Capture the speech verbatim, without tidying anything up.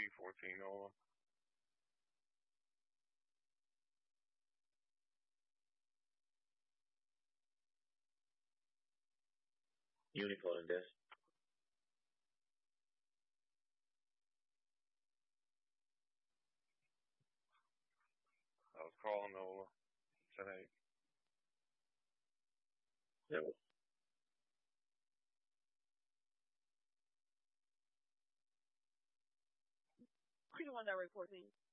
fourteen Nola. Unicorn this. I was calling Nola. ten eight. Yep. Who's the one that reporting?